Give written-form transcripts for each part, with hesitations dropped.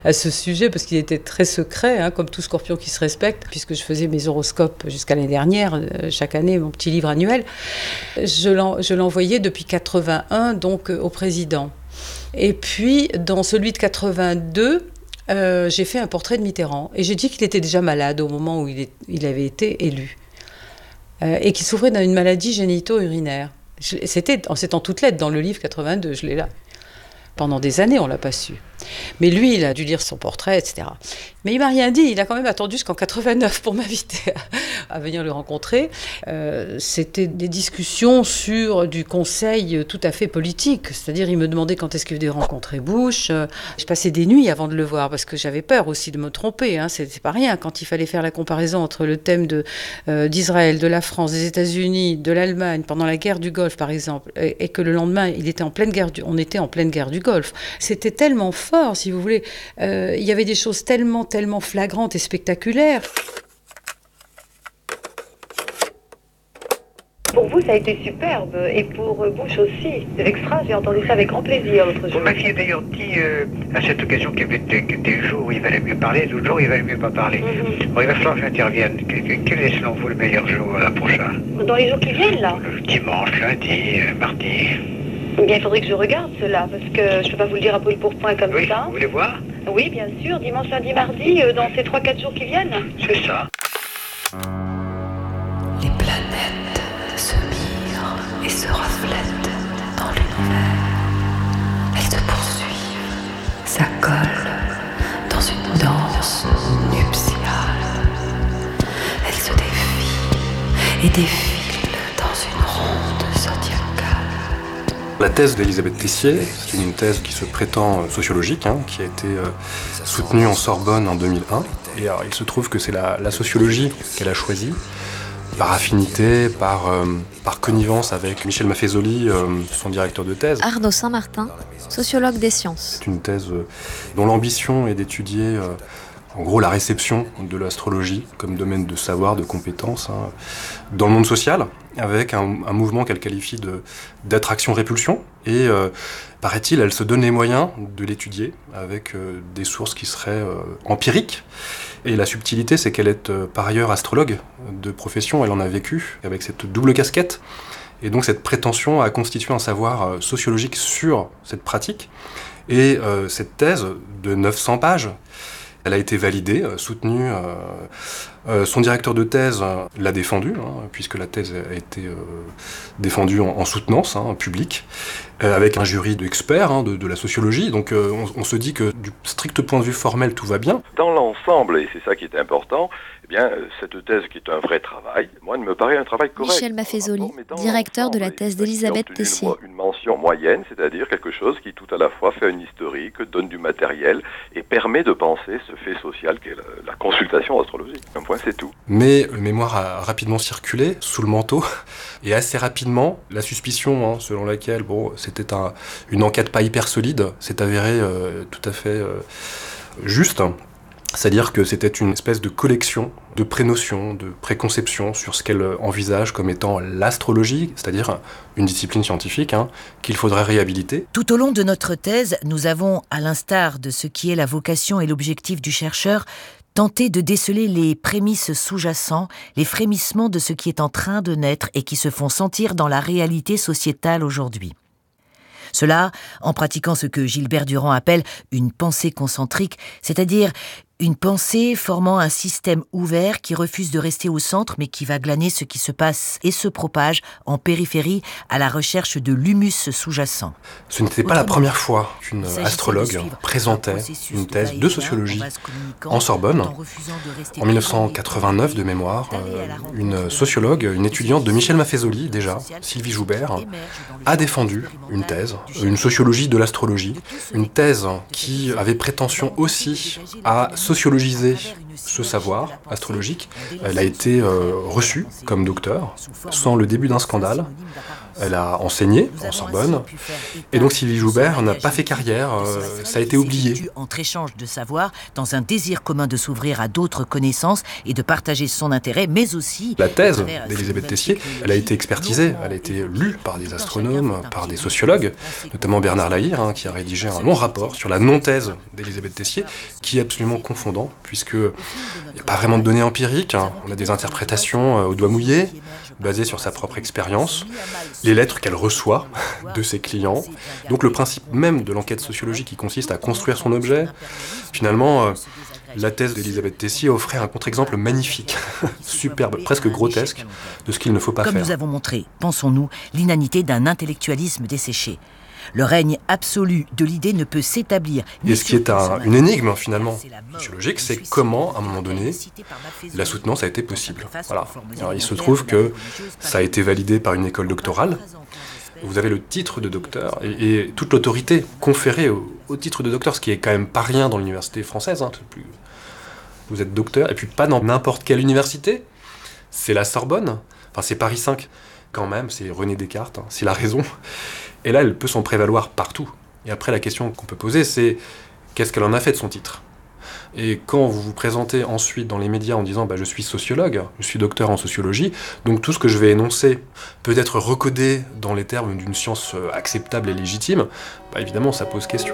à ce sujet parce qu'il était très secret, comme tout Scorpion qui se respecte, puisque je faisais mes horoscopes jusqu'à l'année dernière, chaque année, mon petit livre annuel. Je l'envoyais depuis 81, donc au président. Et puis, dans celui de 82, j'ai fait un portrait de Mitterrand. Et j'ai dit qu'il était déjà malade au moment où il avait été élu. Et qu'il souffrait d'une maladie génito-urinaire. C'est en toutes lettres dans le livre 82, je l'ai là. Pendant des années, on ne l'a pas su. Mais lui, il a dû lire son portrait, etc. Mais il ne m'a rien dit. Il a quand même attendu jusqu'en 89 pour m'inviter à venir le rencontrer. C'était des discussions sur du conseil tout à fait politique. C'est-à-dire, il me demandait quand est-ce qu'il venait rencontrer Bush. Je passais des nuits avant de le voir parce que j'avais peur aussi de me tromper. C'est pas rien. Quand il fallait faire la comparaison entre le thème d'Israël, de la France, des États-Unis, de l'Allemagne, pendant la guerre du Golfe, par exemple, et que le lendemain, on était en pleine guerre du Golfe. C'était tellement fort, si vous voulez. Il y avait des choses tellement flagrantes et spectaculaires. Pour vous, ça a été superbe, et pour Bush aussi. C'est extra, j'ai entendu ça avec grand plaisir l'autre jour. Vous m'aviez d'ailleurs dit à cette occasion qu'il y avait des jours où il valait mieux parler, d'autres jours où il valait mieux pas parler. Bon, il va falloir que j'intervienne. Quel est selon vous le meilleur jour prochain? Dans les jours qui viennent, là? Le dimanche, lundi, mardi. Eh bien, il faudrait que je regarde cela, parce que je ne peux pas vous le dire à brûle pour point comme ça. Vous voulez voir? Oui, bien sûr, dimanche, lundi, mardi, dans ces 3-4 jours qui viennent. C'est ça. Les planètes se mirent et se reflètent dans l'univers. Elles se poursuivent, s'accolent dans une danse nuptiale. Elles se défient et défilent dans une ronde zodiacale. La thèse d'Elisabeth Tessier, c'est une thèse qui se prétend sociologique, qui a été soutenue en Sorbonne en 2001. Et alors, il se trouve que c'est la sociologie qu'elle a choisie, par affinité, par connivence avec Michel Maffezoli, son directeur de thèse. Arnaud Saint-Martin, sociologue des sciences. C'est une thèse dont l'ambition est d'étudier en gros la réception de l'astrologie comme domaine de savoir, de compétence, dans le monde social, avec un mouvement qu'elle qualifie d'attraction-répulsion. Et paraît-il, elle se donne les moyens de l'étudier avec des sources qui seraient empiriques. Et la subtilité, c'est qu'elle est par ailleurs astrologue de profession, elle en a vécu avec cette double casquette. Et donc cette prétention à constituer un savoir sociologique sur cette pratique. Et cette thèse de 900 pages, elle a été validée, soutenue. Son directeur de thèse l'a défendue, puisque la thèse a été défendue en soutenance publique, avec un jury d'experts de la sociologie. Donc on se dit que du strict point de vue formel, tout va bien. Dans l'ensemble, et c'est ça qui est important, cette thèse qui est un vrai travail, moi, elle me paraît un travail correct. Michel Maffezoli, directeur de la thèse d'Elisabeth Tessier. Une mention moyenne, c'est-à-dire quelque chose qui tout à la fois fait un historique, donne du matériel et permet de penser ce fait social qu'est la consultation astrologique. Un point, c'est tout. Mais le mémoire a rapidement circulé sous le manteau, et assez rapidement, la suspicion selon laquelle c'était une enquête pas hyper solide s'est avérée tout à fait juste. C'est-à-dire que c'était une espèce de collection de prénotions, de préconceptions sur ce qu'elle envisage comme étant l'astrologie, c'est-à-dire une discipline scientifique qu'il faudrait réhabiliter. Tout au long de notre thèse, nous avons, à l'instar de ce qui est la vocation et l'objectif du chercheur, tenté de déceler les prémices sous-jacents, les frémissements de ce qui est en train de naître et qui se font sentir dans la réalité sociétale aujourd'hui. Cela en pratiquant ce que Gilbert Durand appelle une pensée concentrique, c'est-à-dire une pensée formant un système ouvert qui refuse de rester au centre mais qui va glaner ce qui se passe et se propage en périphérie à la recherche de l'humus sous-jacent. Ce n'était pas la premiure fois qu'une astrologue présentait une thèse de sociologie en Sorbonne. En 1989 de mémoire, une sociologue, une étudiante de Michel Maffezoli déjà, Sylvie Joubert, a défendu une thèse, une sociologie de l'astrologie, une thèse qui avait prétention aussi à sociologiser ce savoir astrologique. Elle a été reçue comme docteur sans le début d'un scandale. Elle a enseigné en Sorbonne. Et donc Sylvie Joubert n'a pas fait carrière, ça a été oublié. Entre échange de savoir, dans un désir commun de s'ouvrir à d'autres connaissances et de partager son intérêt, mais aussi... La thèse d'Élisabeth Tessier, elle a été expertisée, elle a été lue par des astronomes, par des sociologues, notamment Bernard Lahire, qui a rédigé un long rapport sur la non-thèse d'Élisabeth Tessier, qui est absolument confondant, puisqu'il n'y a pas vraiment de données empiriques, on a des interprétations au doigt mouillé, basées sur sa propre expérience, les lettres qu'elle reçoit de ses clients. Donc le principe même de l'enquête sociologique qui consiste à construire son objet, finalement, la thèse d'Élisabeth Tessier offrait un contre-exemple magnifique, superbe, presque grotesque, de ce qu'il ne faut pas faire. Comme nous avons montré, pensons-nous, l'inanité d'un intellectualisme desséché. Le règne absolu de l'idée ne peut s'établir. Et ce qui est une énigme, finalement, sociologique, c'est comment, à un moment donné, la soutenance a été possible. Voilà. Alors, il se trouve que ça a été validé par une école doctorale. Vous avez le titre de docteur et toute l'autorité conférée au titre de docteur, ce qui est quand même pas rien dans l'université française. Vous êtes docteur, et puis pas dans n'importe quelle université. C'est la Sorbonne, enfin c'est Paris 5 quand même, c'est René Descartes, c'est la raison. Et là, elle peut s'en prévaloir partout. Et après, la question qu'on peut poser, c'est qu'est-ce qu'elle en a fait de son titre ? Et quand vous vous présentez ensuite dans les médias en disant je suis sociologue, je suis docteur en sociologie, donc tout ce que je vais énoncer peut être recodé dans les termes d'une science acceptable et légitime, évidemment, ça pose question.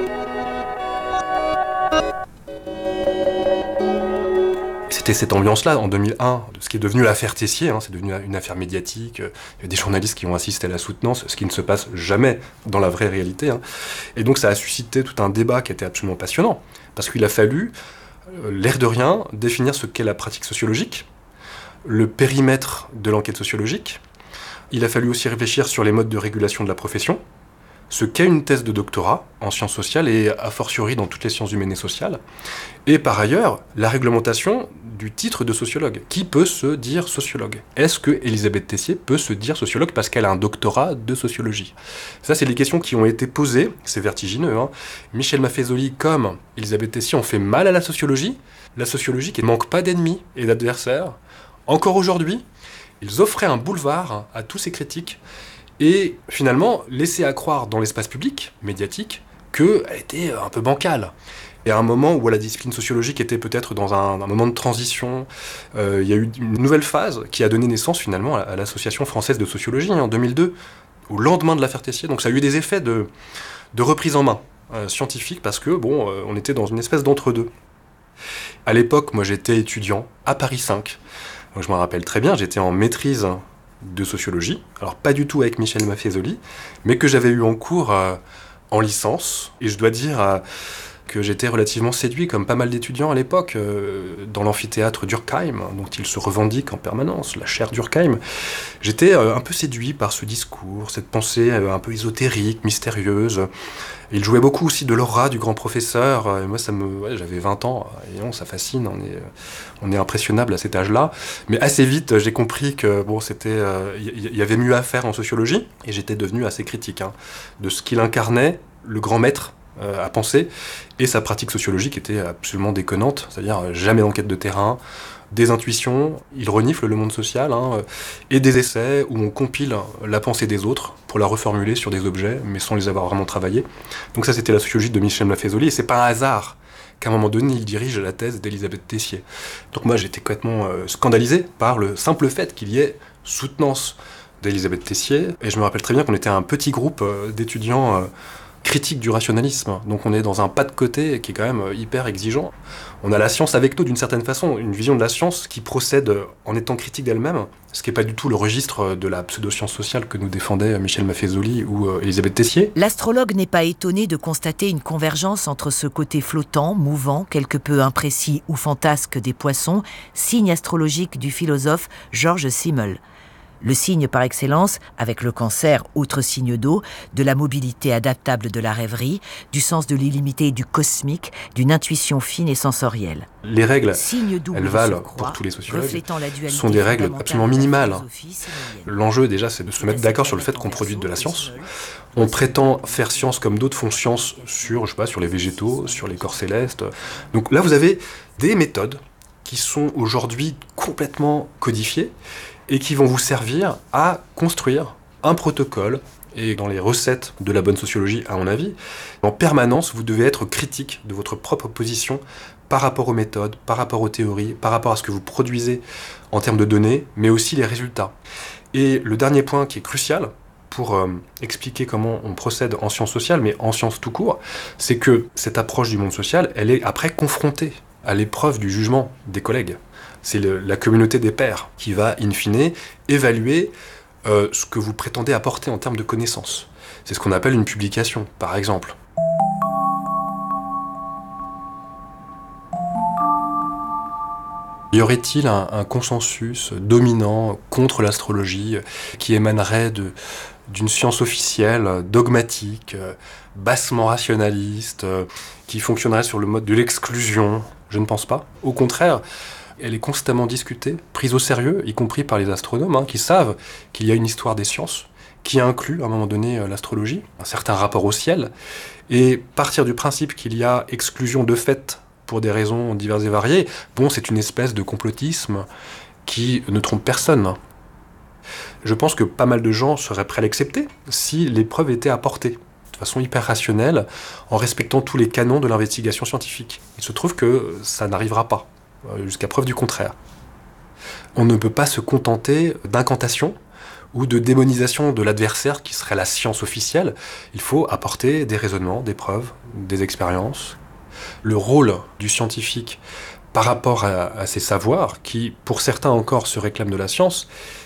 C'était cette ambiance-là, en 2001, de ce qui est devenu l'affaire Tessier, c'est devenu une affaire médiatique, il y a des journalistes qui ont assisté à la soutenance, ce qui ne se passe jamais dans la vraie réalité. Et donc ça a suscité tout un débat qui était absolument passionnant, parce qu'il a fallu, l'air de rien, définir ce qu'est la pratique sociologique, le périmètre de l'enquête sociologique. Il a fallu aussi réfléchir sur les modes de régulation de la profession, ce qu'est une thèse de doctorat en sciences sociales et a fortiori dans toutes les sciences humaines et sociales. Et par ailleurs, la réglementation du titre de sociologue. Qui peut se dire sociologue ? Est-ce que Élisabeth Tessier peut se dire sociologue parce qu'elle a un doctorat de sociologie ? Ça, c'est des questions qui ont été posées, c'est vertigineux. Michel Maffezoli comme Élisabeth Tessier ont fait mal à la sociologie qui ne manque pas d'ennemis et d'adversaires. Encore aujourd'hui, ils offraient un boulevard à tous ces critiques et finalement laisser à croire dans l'espace public, médiatique, qu'elle était un peu bancale. Et à un moment où la discipline sociologique était peut-être dans un moment de transition, il y a eu une nouvelle phase qui a donné naissance finalement à l'Association française de sociologie en 2002, au lendemain de l'affaire Tessier. Donc ça a eu des effets de reprise en main scientifique parce que on était dans une espèce d'entre-deux. À l'époque, moi j'étais étudiant à Paris 5. Donc, je me rappelle très bien, j'étais en maîtrise de sociologie, alors pas du tout avec Michel Maffezoli, mais que j'avais eu en cours en licence, et je dois dire que j'étais relativement séduit, comme pas mal d'étudiants à l'époque, dans l'amphithéâtre Durkheim, dont il se revendique en permanence, la chaire Durkheim. J'étais un peu séduit par ce discours, cette pensée un peu ésotérique, mystérieuse. Il jouait beaucoup aussi de l'aura du grand professeur, et moi j'avais 20 ans, et ça fascine, on est impressionnable à cet âge-là. Mais assez vite, j'ai compris que il y avait mieux à faire en sociologie, et j'étais devenu assez critique de ce qu'il incarnait, le grand maître à penser, et sa pratique sociologique était absolument déconnante, c'est-à-dire jamais d'enquête de terrain, des intuitions, il renifle le monde social, et des essais où on compile la pensée des autres pour la reformuler sur des objets, mais sans les avoir vraiment travaillés. Donc ça, c'était la sociologie de Michel Maffezoli, et c'est pas un hasard qu'à un moment donné, il dirige la thèse d'Élisabeth Tessier. Donc moi, j'étais complètement scandalisé par le simple fait qu'il y ait soutenance d'Élisabeth Tessier, et je me rappelle très bien qu'on était un petit groupe d'étudiants critique du rationalisme. Donc on est dans un pas de côté qui est quand même hyper exigeant. On a la science avec nous d'une certaine façon, une vision de la science qui procède en étant critique d'elle-même, ce qui n'est pas du tout le registre de la pseudo-science sociale que nous défendaient Michel Maffezoli ou Élisabeth Tessier. L'astrologue n'est pas étonné de constater une convergence entre ce côté flottant, mouvant, quelque peu imprécis ou fantasque des poissons, signe astrologique du philosophe Georges Simmel. Le signe par excellence, avec le Cancer, autre signe d'eau, de la mobilité adaptable de la rêverie, du sens de l'illimité et du cosmique, d'une intuition fine et sensorielle. Les règles, elles valent pour tous les sociologues, sont des règles absolument minimales. L'enjeu déjà, c'est de se mettre d'accord sur le fait qu'on produit de la science. On prétend faire science comme d'autres font science sur les végétaux, sur les corps célestes. Donc là, vous avez des méthodes qui sont aujourd'hui complètement codifiées, et qui vont vous servir à construire un protocole, et dans les recettes de la bonne sociologie, à mon avis, en permanence, vous devez être critique de votre propre position par rapport aux méthodes, par rapport aux théories, par rapport à ce que vous produisez en termes de données, mais aussi les résultats. Et le dernier point qui est crucial pour expliquer comment on procède en sciences sociales, mais en sciences tout court, c'est que cette approche du monde social, elle est après confrontée à l'épreuve du jugement des collègues. C'est la communauté des pairs qui va, in fine, évaluer ce que vous prétendez apporter en termes de connaissances. C'est ce qu'on appelle une publication, par exemple. Y aurait-il un consensus dominant contre l'astrologie qui émanerait d'une science officielle, dogmatique, bassement rationaliste, qui fonctionnerait sur le mode de l'exclusion? Je ne pense pas. Au contraire, elle est constamment discutée, prise au sérieux, y compris par les astronomes, qui savent qu'il y a une histoire des sciences, qui inclut à un moment donné l'astrologie, un certain rapport au ciel, et partir du principe qu'il y a exclusion de fait pour des raisons diverses et variées, c'est une espèce de complotisme qui ne trompe personne. Je pense que pas mal de gens seraient prêts à l'accepter si les preuves étaient apportées de façon hyper rationnelle, en respectant tous les canons de l'investigation scientifique. Il se trouve que ça n'arrivera pas, jusqu'à preuve du contraire. On ne peut pas se contenter d'incantations ou de démonisation de l'adversaire qui serait la science officielle. Il faut apporter des raisonnements, des preuves, des expériences. Le rôle du scientifique par rapport à ces savoirs, qui pour certains encore se réclament de la science,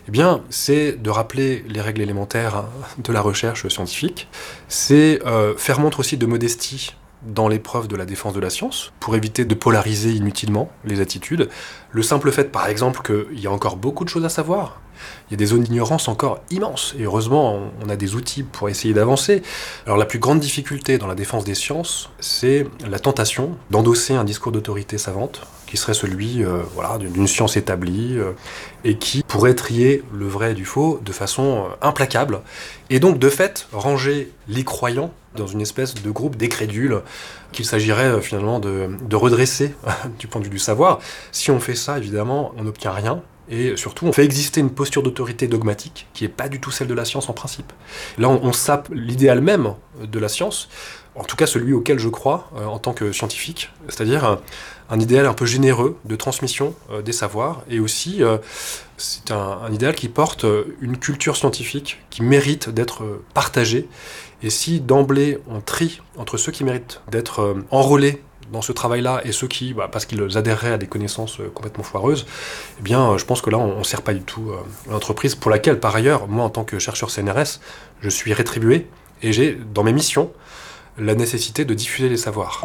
c'est de rappeler les règles élémentaires de la recherche scientifique, c'est faire montre aussi de modestie dans l'épreuve de la défense de la science, pour éviter de polariser inutilement les attitudes. Le simple fait, par exemple, qu'il y a encore beaucoup de choses à savoir, il y a des zones d'ignorance encore immenses, et heureusement, on a des outils pour essayer d'avancer. Alors la plus grande difficulté dans la défense des sciences, c'est la tentation d'endosser un discours d'autorité savante, qui serait celui d'une science établie, et qui pourrait trier le vrai du faux de façon implacable, et donc de fait ranger les croyants dans une espèce de groupe décrédules qu'il s'agirait finalement de redresser du point de vue du savoir. Si on fait ça, évidemment, on n'obtient rien, et surtout, on fait exister une posture d'autorité dogmatique qui n'est pas du tout celle de la science en principe. Là, on sape l'idéal même de la science, en tout cas celui auquel je crois en tant que scientifique, c'est-à-dire un idéal un peu généreux de transmission des savoirs, et aussi c'est un idéal qui porte une culture scientifique qui mérite d'être partagée. Et si d'emblée on trie entre ceux qui méritent d'être enrôlés dans ce travail-là et ceux qui, parce qu'ils adhéreraient à des connaissances complètement foireuses, je pense que là on ne sert pas du tout l'entreprise, pour laquelle par ailleurs, moi en tant que chercheur CNRS, je suis rétribué, et j'ai dans mes missions la nécessité de diffuser les savoirs.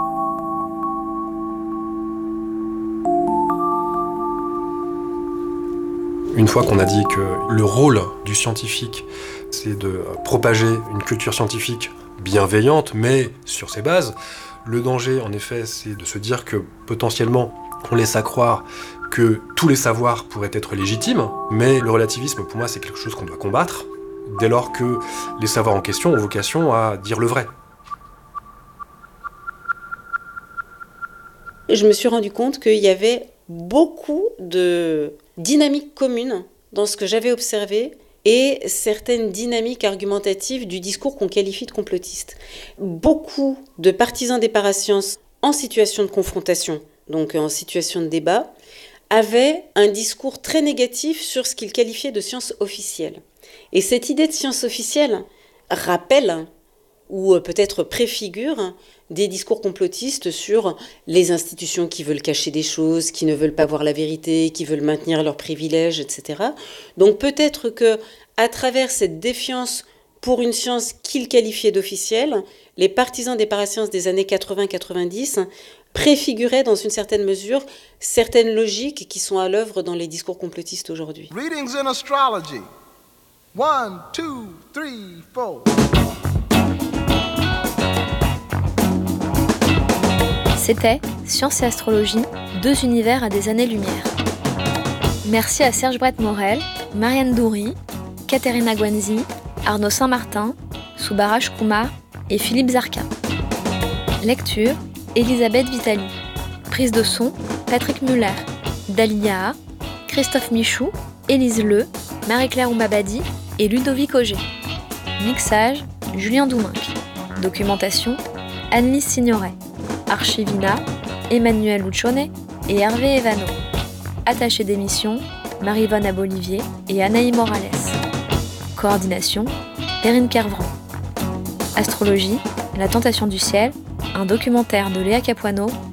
Une fois qu'on a dit que le rôle du scientifique, c'est de propager une culture scientifique bienveillante, mais sur ses bases, le danger, en effet, c'est de se dire que potentiellement, on laisse à croire que tous les savoirs pourraient être légitimes, mais le relativisme, pour moi, c'est quelque chose qu'on doit combattre, dès lors que les savoirs en question ont vocation à dire le vrai. Je me suis rendu compte qu'il y avait beaucoup de dynamiques communes dans ce que j'avais observé et certaines dynamiques argumentatives du discours qu'on qualifie de complotiste. Beaucoup de partisans des parasciences en situation de confrontation, donc en situation de débat, avaient un discours très négatif sur ce qu'ils qualifiaient de science officielle. Et cette idée de science officielle rappelle ou peut-être préfigure des discours complotistes sur les institutions qui veulent cacher des choses, qui ne veulent pas voir la vérité, qui veulent maintenir leurs privilèges, etc. Donc peut-être que, à travers cette défiance pour une science qu'ils qualifiaient d'officielle, les partisans des parasciences des années 80-90 préfiguraient dans une certaine mesure certaines logiques qui sont à l'œuvre dans les discours complotistes aujourd'hui. Readings in astrology. 1, 2, 3, 4. C'était Science et Astrologie, 2 univers à des années-lumière. Merci à Serge Brett-Morel, Marianne Doury, Katerina Guanzi, Arnaud Saint-Martin, Subharash Kumar et Philippe Zarka. Lecture, Elisabeth Vitali. Prise de son, Patrick Muller, Dalia, Christophe Michou, Élise Le, Marie-Claire Oumabadi et Ludovic Auger. Mixage, Julien Douminc. Documentation, Anne-Lise Signoret. Archivina, Emmanuel Luccione et Hervé Evano. Attaché d'émission, Marie-Vonne Abolivier et Anaï Morales. Coordination, Perrine Kervran. Astrologie, La tentation du ciel, un documentaire de Léa Capuano